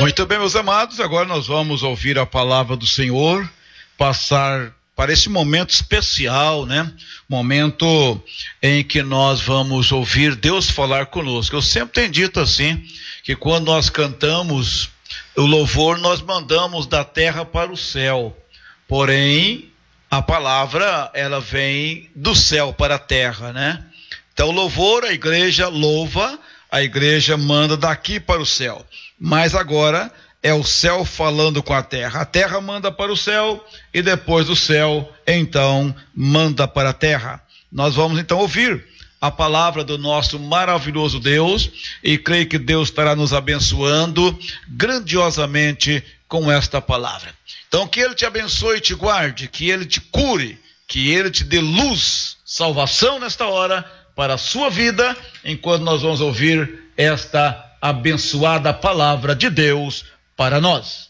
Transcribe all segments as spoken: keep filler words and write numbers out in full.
Muito bem, meus amados, agora nós vamos ouvir a palavra do Senhor, passar para esse momento especial, né? Momento em que nós vamos ouvir Deus falar conosco. Eu sempre tenho dito assim, que quando nós cantamos o louvor, nós mandamos da terra para o céu, porém, a palavra, ela vem do céu para a terra, né? Então, o louvor, a igreja louva, a igreja manda daqui para o céu. Mas agora é o céu falando com a terra. A terra manda para o céu e depois do céu, então, manda para a terra. Nós vamos então ouvir a palavra do nosso maravilhoso Deus e creio que Deus estará nos abençoando grandiosamente com esta palavra. Então, que Ele te abençoe e te guarde, que Ele te cure, que Ele te dê luz, salvação nesta hora para a sua vida, enquanto nós vamos ouvir esta abençoada palavra de Deus para nós.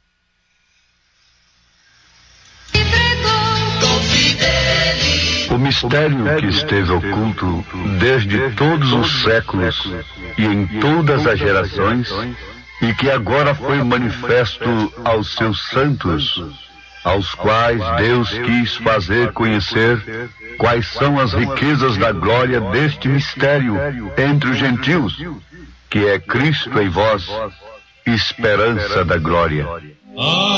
O mistério que esteve oculto desde todos os séculos e em todas as gerações, e que agora foi manifesto aos seus santos, aos quais Deus quis fazer conhecer quais são as riquezas da glória deste mistério entre os gentios, que é Cristo em vós, esperança da glória.